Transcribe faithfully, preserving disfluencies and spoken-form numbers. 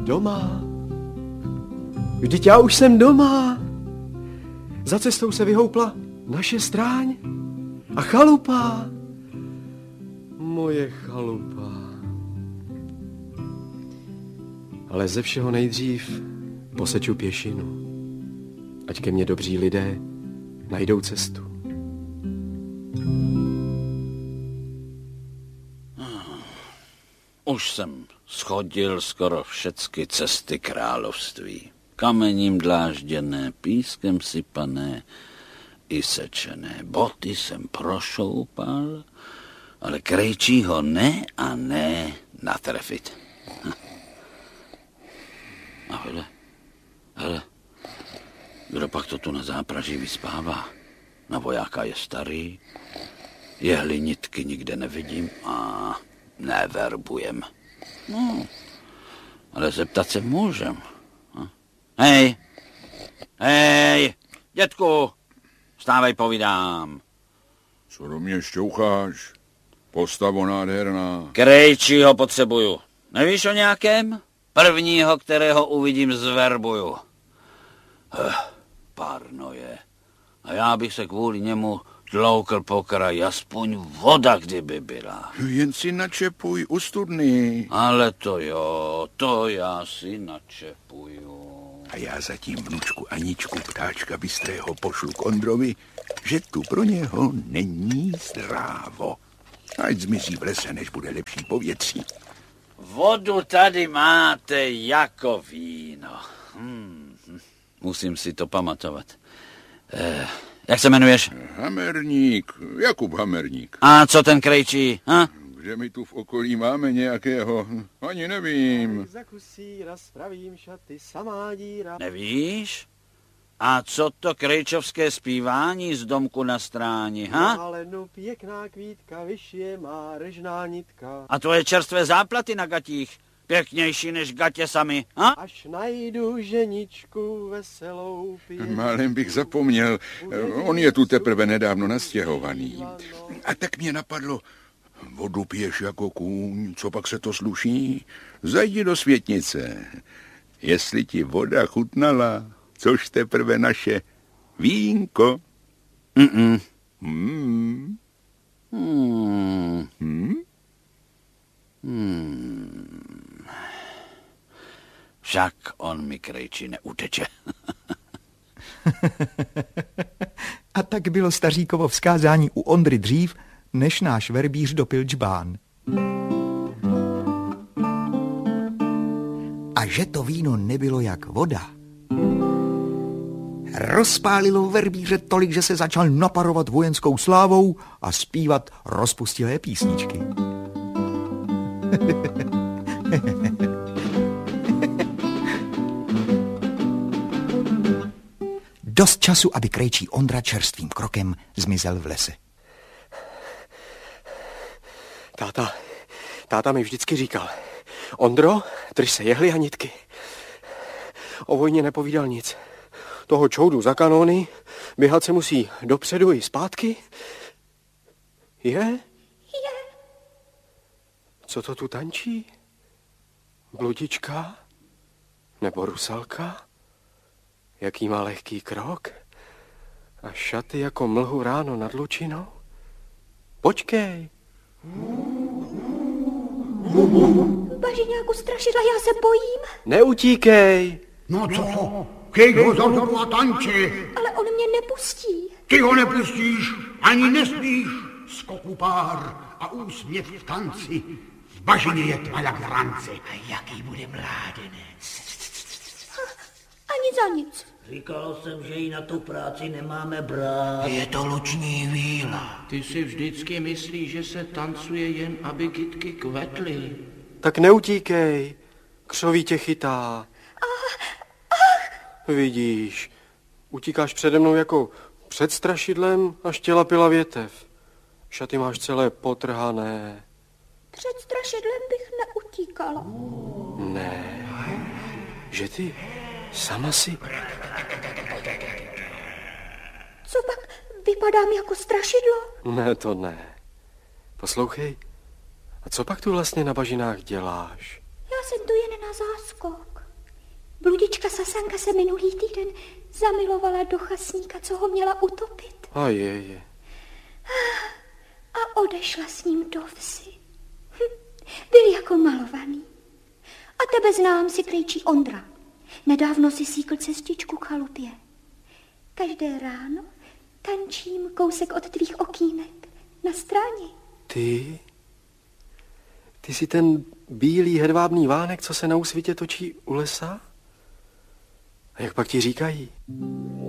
doma. Vždyť já už jsem doma. Za cestou se vyhoupla naše stráň a chalupa. Moje chalupa. Ale ze všeho nejdřív poseču pěšinu. Ať ke mně dobří lidé najdou cestu. Už jsem schodil skoro všecky cesty království. Kamením dlážděné, pískem sypané i sečené. Boty jsem prošoupal, ale krejčího ne a ne natrefit. A hele, hele, kdo pak to tu na zápraží vyspává? Na vojáka je starý, jehly nitky nikde nevidím a neverbujem. No, ale zeptat se můžem. Hej, hej, dětku, vstávej, povídám. Co do mě šťoucháš? Postavo nádherná. Krejčího potřebuju. Nevíš o nějakém? Prvního, kterého uvidím, zverbuju. Heh, párno je. A já bych se kvůli němu tloukl po kraji, aspoň voda, kdyby byla. Jen si načepuj u studny. Ale to jo, to já si načepuju. A já zatím vnučku Aničku ptáčka bystrého pošlu k Ondrovi, že tu pro něho není zdrávo. Ať zmizí v lese, než bude lepší povětří. Vodu tady máte jako víno. Hmm, musím si to pamatovat. Eh, jak se jmenuješ? Hamerník, Jakub Hamerník. A co ten krejčí? Ha? Kde my tu v okolí máme nějakého? Ani nevím. Za kusíra spravím šaty, samá díra. Nevíš? A co to krejčovské zpívání z domku na stráni, ha? Ale no pěkná kvítka, vyšije má režná nitka. A tvoje čerstvé záplaty na gatích? Pěknější než gatě sami, ha? Až najdu ženičku veselou pět. Málem bych zapomněl, on je tu teprve nedávno nastěhovaný. A tak mě napadlo, vodu piješ jako kůň, co pak se to sluší? Zajdi do světnice. Jestli ti voda chutnala, což teprve naše vínko. Mm-mm. Hmm. Hmm. Hmm? Hmm. Však on mi krejčí neuteče. A tak bylo staříkovo vzkázání u Ondry dřív, než náš verbíř dopil džbán. A že to víno nebylo jak voda, rozpálilo verbíře tolik, že se začal naparovat vojenskou slávou a zpívat rozpustilé písničky. Dost času, aby krejčí Ondra čerstvým krokem zmizel v lese. Táta, táta mi vždycky říkal, Ondro, drž se jehly a nitky. O vojně nepovídal nic. Toho čoudu za kanóny, běhat se musí dopředu i zpátky. Je? Je. Co to tu tančí? Bludička? Nebo rusalka? Jaký má lehký krok? A šaty jako mlhu ráno nad lučinou? Počkej. Bažiňáku strašidla, já se bojím. Neutíkej. No co? Chyť ho za ruku a tanči. Ale on mě nepustí. Ty ho nepustíš, ani nesmíš. Skoku pár a úsměv v tanci. V bažině je tma jak v ranci. A jaký bude mládenec? Ani za nic. Říkal jsem, že ji na tu práci nemáme brát. Je to luční víla. Ty si vždycky myslíš, že se tancuje jen, aby kytky kvetly. Tak neutíkej, křoví tě chytá. Vidíš, utíkáš přede mnou jako před strašidlem, až těla pila větev. Šaty máš celé potrhané. Před strašidlem bych neutíkala. Ne, že ty sama si... Co pak, vypadám jako strašidlo? Ne, to ne. Poslouchej, a co pak tu vlastně na bažinách děláš? Já jsem tu jen na záskok. Bludička Sasanka se minulý týden zamilovala do chasníka, co ho měla utopit. A je, je. A odešla s ním do vsi. Hm, byl jako malovaný. A tebe znám, si krejčí Ondra. Nedávno si síkl cestičku k chalupě. Každé ráno tančím kousek od tvých okýnek na stráni. Ty? Ty jsi ten bílý hedvábný vánek, co se na úsvitě točí u lesa? A jak pak ti říkají?